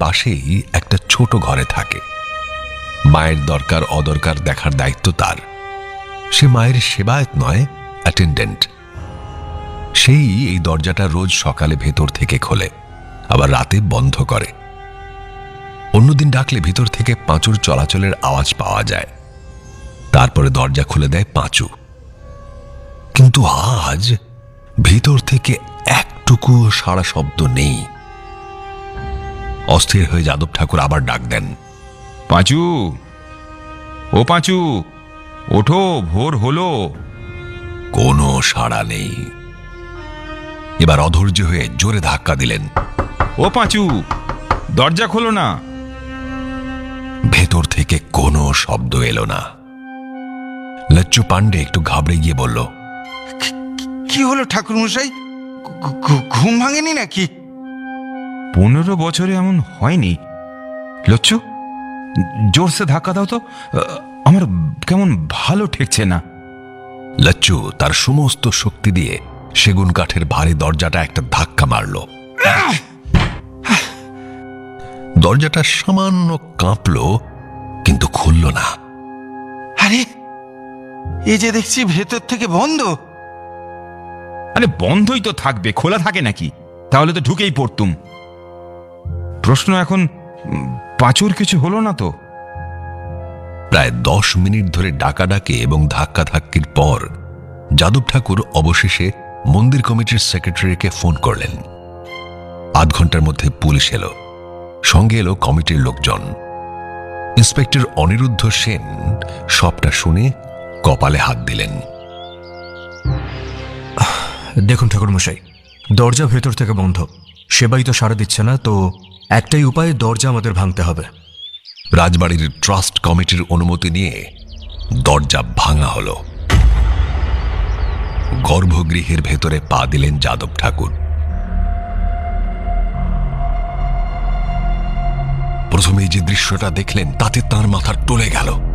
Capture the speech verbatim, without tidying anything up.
পাশেই একটা ছোট ঘরে থাকে। মায়ের দরকার অদরকার দেখার দায়িত্ব তার। সে মায়ের সেবায়েত নয়, অ্যাটেন্ডেন্ট। সেই এই দরজাটা রোজ সকালে ভেতর থেকে খোলে, আবার রাতে বন্ধ করে। অন্যদিন ডাকলে ভিতর থেকে পাঁচুর চলাচলের আওয়াজ পাওয়া যায়। তারপরে দরজা খুলে দেয় পাঁচু। কিন্তু আজ ভিতর থেকে একটুকু সাড়া শব্দ নেই। অস্থির হয়ে যাদব ঠাকুর আবার ডাক দেন, পাঁচু, ও পাঁচু, ওঠো, ভোর হলো। কোনো সাড়া নেই। এবার অধৈর্য হয়ে জোরে ধাক্কা দিলেন, ও পাঁচু, দরজা খোলো না। ভেতর থেকে কোনো শব্দ এলো না। লচ্চু পান্ডে একটু ঘাবড়ে গিয়ে বলল, কি হলো ঠাকুর মশাই, ঘুম ভাঙেনি নাকি? পনেরো বছরে এমন হয়নি। লচ্চু, জোরসে ধাক্কা দাও তো, আমার কেমন ভালো ঠেকছে না। লচ্চু তার সমস্ত শক্তি দিয়ে সেগুন কাঠের ভারী দরজাটা একটা ধাক্কা মারল। দরজাটা সামান্য কাঁপল, কিন্তু খুলল না। আরে, এই যে দেখছি ভেতর থেকে বন্ধ। আরে বন্ধই তো থাকবে, খোলা থাকে নাকি? তাহলে তো ঢুকেই পড়তুম। প্রশ্ন এখন, পাঁচুর কিছু হলো না তো? প্রায় দশ মিনিট ধরে ডাকাডাকি এবং ধাক্কাধাক্কির পর যাদব ঠাকুর অবশেষে মন্দির কমিটির সেক্রেটারিকে ফোন করলেন। আধ ঘন্টার মধ্যে পুলিশ এলো, সঙ্গে এলো কমিটির লোকজন। ইন্সপেক্টর অনিরুদ্ধ সেন সবটা শুনে কপালে হাত দিলেন। দেখুন ঠাকুরমশাই, দরজা ভেতর থেকে বন্ধ, সেবাই তো সাড়া দিচ্ছে না, তো একটাই উপায়, দরজা আমাদের ভাঙতে হবে। রাজবাড়ির ট্রাস্ট কমিটির অনুমতি নিয়ে দরজা ভাঙা হলো। গর্ভগৃহের ভেতরে পা দিলেন যাদব ঠাকুর। প্রথমে যে দৃশ্যটা দেখলেন তাতে তার মাথা টলে গেল।